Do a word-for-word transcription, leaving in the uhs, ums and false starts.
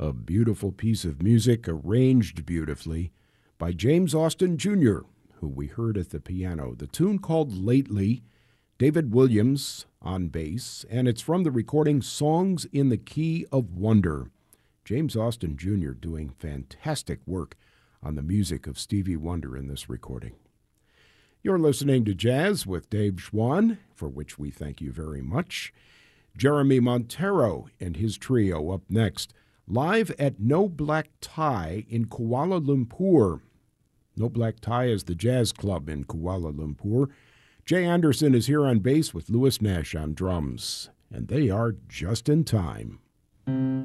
A beautiful piece of music arranged beautifully by James Austin Junior, who we heard at the piano. The tune called Lately, David Williams on bass, and it's from the recording Songs in the Key of Wonder. James Austin Junior doing fantastic work on the music of Stevie Wonder in this recording. You're listening to Jazz with Dave Schwann, for which we thank you very much. Jeremy Montero and his trio up next, live at No Black Tie in Kuala Lumpur. No Black Tie is the jazz club in Kuala Lumpur. Jay Anderson is here on bass with Louis Nash on drums, and they are just in time.